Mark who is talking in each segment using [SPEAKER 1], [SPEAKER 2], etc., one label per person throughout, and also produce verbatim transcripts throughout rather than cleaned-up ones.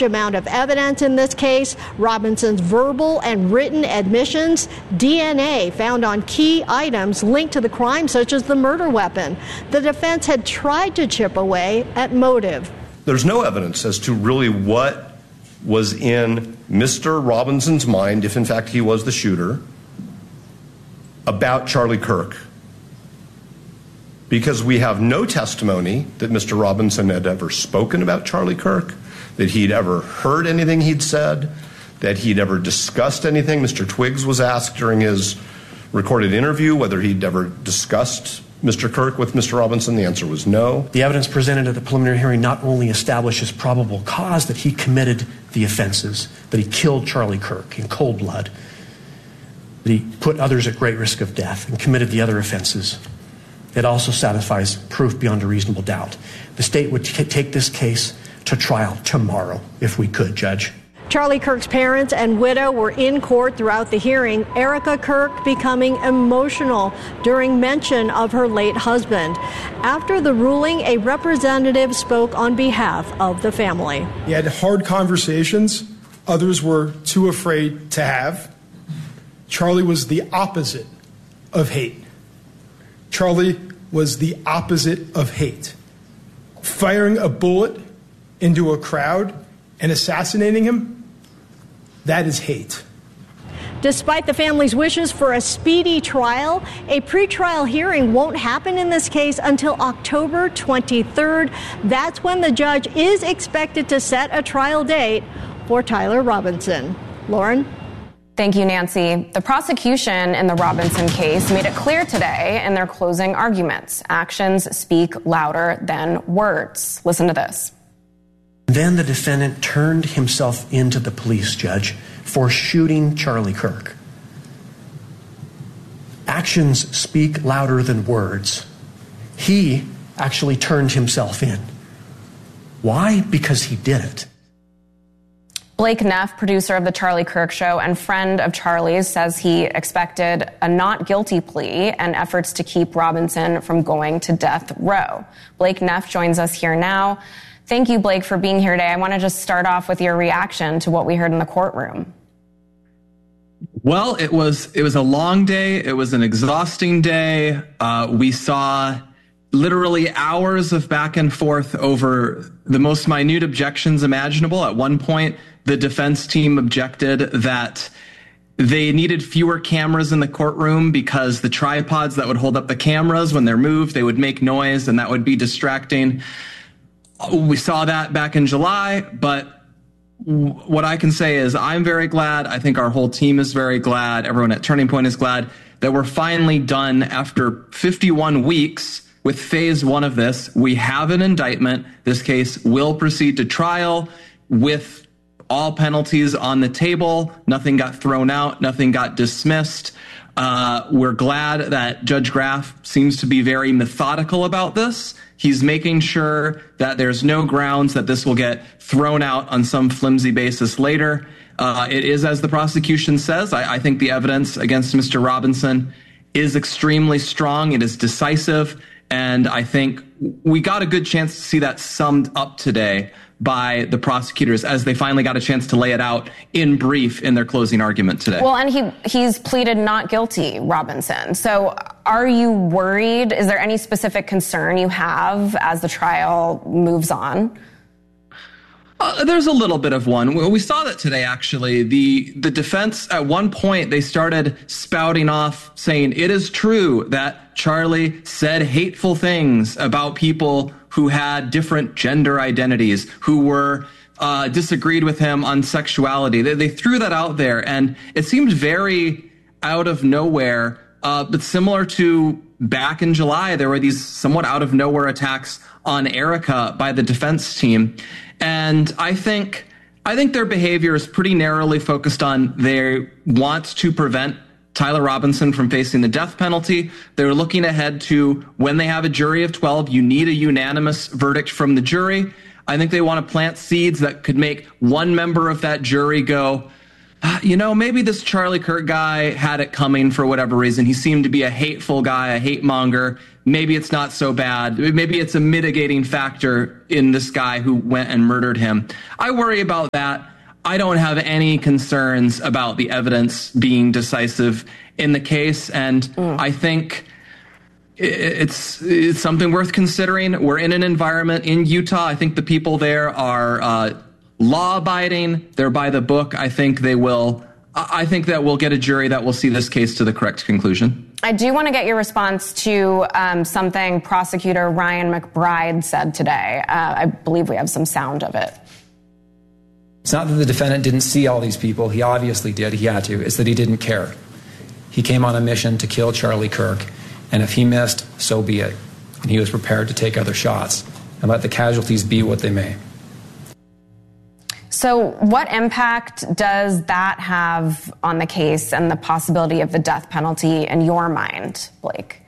[SPEAKER 1] large amount of evidence in this case: Robinson's verbal and written admissions, D N A found on key items linked to the crime, such as the murder weapon. The defense had tried to chip away at motive.
[SPEAKER 2] There's no evidence as to really what was in Mister Robinson's mind, if in fact he was the shooter, about Charlie Kirk. Because we have no testimony that Mister Robinson had ever spoken about Charlie Kirk, that he'd ever heard anything he'd said, that he'd ever discussed anything. Mister Twiggs was asked during his recorded interview whether he'd ever discussed Mister Kirk with Mister Robinson. The answer was no.
[SPEAKER 3] The evidence presented at the preliminary hearing not only establishes probable cause that he committed the offenses, that he killed Charlie Kirk in cold blood, that he put others at great risk of death and committed the other offenses. It also satisfies proof beyond a reasonable doubt. The state would t- take this case to trial tomorrow if we could, Judge.
[SPEAKER 1] Charlie Kirk's parents and widow were in court throughout the hearing, Erica Kirk becoming emotional during mention of her late husband. After the ruling, a representative spoke on behalf of the family.
[SPEAKER 4] He had hard conversations others were too afraid to have. Charlie was the opposite of hate. Charlie was the opposite of hate. Firing a bullet into a crowd and assassinating him, that is hate.
[SPEAKER 1] Despite the family's wishes for a speedy trial, a pretrial hearing won't happen in this case until October twenty-third. That's when the judge is expected to set a trial date for Tyler Robinson. Lauren?
[SPEAKER 5] Thank you, Nancy. The prosecution in the Robinson case made it clear today in their closing arguments. Actions speak louder than words. Listen to this.
[SPEAKER 3] Then the defendant turned himself into the police, Judge, for shooting Charlie Kirk. Actions speak louder than words. He actually turned himself in. Why? Because he did it.
[SPEAKER 5] Blake Neff, producer of The Charlie Kirk Show and friend of Charlie's, says he expected a not guilty plea and efforts to keep Robinson from going to death row. Blake Neff joins us here now. Thank you, Blake, for being here today. I want to just start off with your reaction to what we heard in the courtroom.
[SPEAKER 6] Well, it was it was a long day. It was an exhausting day. Uh, we saw literally hours of back and forth over the most minute objections imaginable. At one point, the defense team objected that they needed fewer cameras in the courtroom because the tripods that would hold up the cameras, when they're moved, they would make noise and that would be distracting. We saw that back in July, but what I can say is I'm very glad. I think our whole team is very glad. Everyone at Turning Point is glad that we're finally done after fifty-one weeks with phase one of this. We have an indictment. This case will proceed to trial with all penalties on the table. Nothing got thrown out. Nothing got dismissed. Uh, we're glad that Judge Graff seems to be very methodical about this. He's making sure that there's no grounds that this will get thrown out on some flimsy basis later. Uh, it is, as the prosecution says, I, I think the evidence against Mister Robinson is extremely strong. It is decisive. And I think we got a good chance to see that summed up today by the prosecutors as they finally got a chance to lay it out in brief in their closing argument today.
[SPEAKER 5] Well, and he he's pleaded not guilty, Robinson. So are you worried? Is there any specific concern you have as the trial moves on?
[SPEAKER 6] Uh, there's a little bit of one. We saw that today, actually. The the defense, at one point, they started spouting off saying it is true that Charlie said hateful things about people who had different gender identities, who were uh, disagreed with him on sexuality. They, they threw that out there, and it seemed very out of nowhere, uh, but similar to back in July, there were these somewhat out of nowhere attacks on Erica by the defense team. And I think I think their behavior is pretty narrowly focused on they want to prevent Tyler Robinson from facing the death penalty. They're looking ahead to when they have a jury of twelve, you need a unanimous verdict from the jury. I think they want to plant seeds that could make one member of that jury go, you know, maybe this Charlie Kirk guy had it coming for whatever reason. He seemed to be a hateful guy, a hate monger. Maybe it's not so bad. Maybe it's a mitigating factor in this guy who went and murdered him. I worry about that. I don't have any concerns about the evidence being decisive in the case. And mm. I think it's, it's something worth considering. We're in an environment in Utah. I think the people there are uh, law-abiding. They're by the book. I think they will. I think that we'll get a jury that will see this case to the correct conclusion.
[SPEAKER 5] I do want to get your response to um, something prosecutor Ryan McBride said today. Uh, I believe we have some sound of it.
[SPEAKER 7] It's not that the defendant didn't see all these people. He obviously did. He had to. It's that he didn't care. He came on a mission to kill Charlie Kirk, and if he missed, so be it. And he was prepared to take other shots and let the casualties be what they may.
[SPEAKER 5] So what impact does that have on the case and the possibility of the death penalty in your mind, Blake?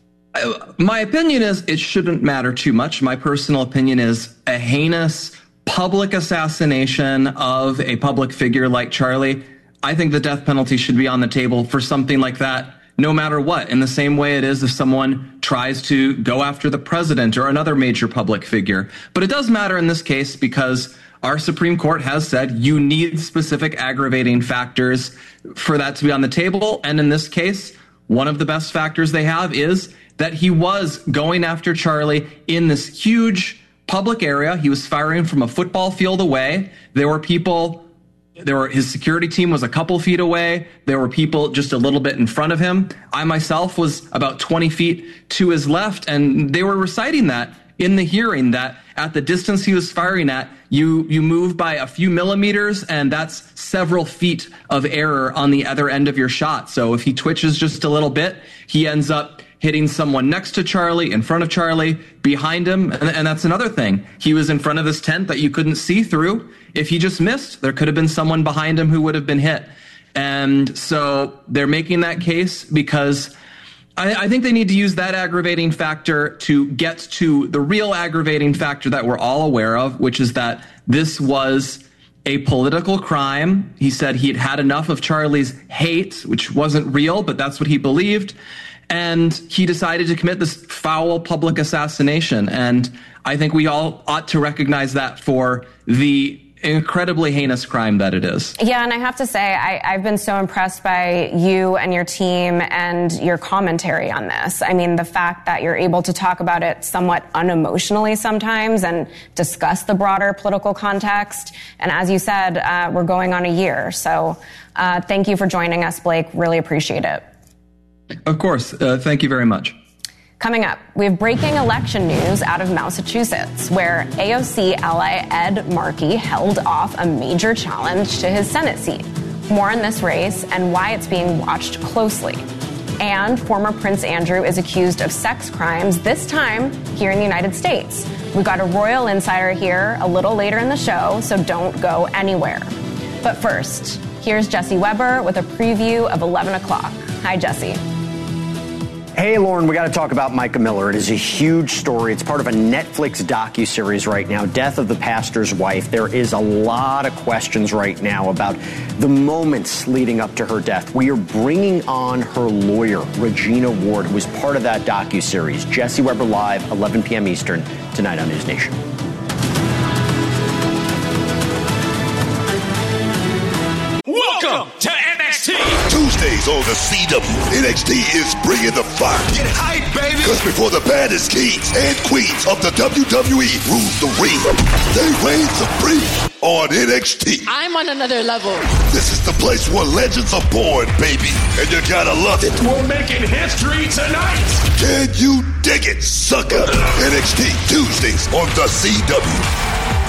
[SPEAKER 6] My opinion is it shouldn't matter too much. My personal opinion is a heinous public assassination of a public figure like Charlie. I think the death penalty should be on the table for something like that, no matter what, in the same way it is if someone tries to go after the president or another major public figure. But it does matter in this case because our Supreme Court has said you need specific aggravating factors for that to be on the table. And in this case, one of the best factors they have is that he was going after Charlie in this huge public area. He was firing from a football field away. There were people, there were, his security team was a couple feet away. There were people just a little bit in front of him. I myself was about twenty feet to his left, and they were reciting that in the hearing, that at the distance he was firing at, you you move by a few millimeters, and that's several feet of error on the other end of your shot. So if he twitches just a little bit, he ends up hitting someone next to Charlie, in front of Charlie, behind him. And, and that's another thing. He was in front of this tent that you couldn't see through. If he just missed, there could have been someone behind him who would have been hit. And so they're making that case because I, I think they need to use that aggravating factor to get to the real aggravating factor that we're all aware of, which is that this was a political crime. He said he'd had enough of Charlie's hate, which wasn't real, but that's what he believed. And he decided to commit this foul public assassination. And I think we all ought to recognize that for the incredibly heinous crime that it is.
[SPEAKER 5] Yeah, and I have to say, I, I've been so impressed by you and your team and your commentary on this. I mean, the fact that you're able to talk about it somewhat unemotionally sometimes and discuss the broader political context. And as you said, uh, we're going on a year. So uh, thank you for joining us, Blake. Really appreciate it.
[SPEAKER 6] Of course. Uh, thank you very much.
[SPEAKER 5] Coming up, we have breaking election news out of Massachusetts, where A O C ally Ed Markey held off a major challenge to his Senate seat. More on this race and why it's being watched closely. And former Prince Andrew is accused of sex crimes, this time here in the United States. We've got a royal insider here a little later in the show, so don't go anywhere. But first, here's Jesse Weber with a preview of eleven o'clock. Hi, Jesse.
[SPEAKER 8] Hey, Lauren, we got to talk about Micah Miller. It is a huge story. It's part of a Netflix docuseries right now, Death of the Pastor's Wife. There is a lot of questions right now about the moments leading up to her death. We are bringing on her lawyer, Regina Ward, who was part of that docuseries. Jesse Weber Live, eleven p.m. Eastern, tonight on News Nation.
[SPEAKER 9] Welcome to N X T.
[SPEAKER 10] Tuesdays on the C W, N X T is bringing the fire.
[SPEAKER 9] Get hype, baby.
[SPEAKER 10] Because before the baddest kings and queens of the W W E rule the ring, they reign supreme on N X T.
[SPEAKER 11] I'm on another level.
[SPEAKER 10] This is the place where legends are born, baby. And you gotta love it.
[SPEAKER 9] We're making history tonight.
[SPEAKER 10] Can you dig it, sucker? N X T, Tuesdays on the C W.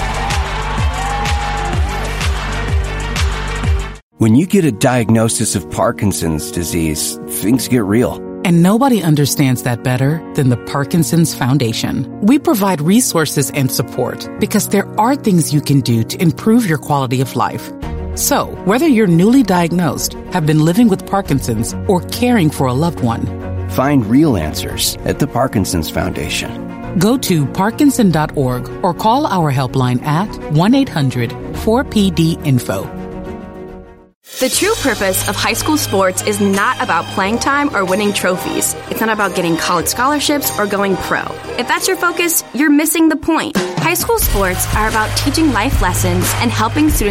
[SPEAKER 12] When you get a diagnosis of Parkinson's disease, things get real.
[SPEAKER 13] And nobody understands that better than the Parkinson's Foundation. We provide resources and support because there are things you can do to improve your quality of life. So, whether you're newly diagnosed, have been living with Parkinson's, or caring for a loved one,
[SPEAKER 12] find real answers at the Parkinson's Foundation.
[SPEAKER 13] Go to parkinson dot org or call our helpline at one eight hundred four P D info.
[SPEAKER 11] The true purpose of high school sports is not about playing time or winning trophies. It's not about getting college scholarships or going pro. If that's your focus, you're missing the point. High school sports are about teaching life lessons and helping students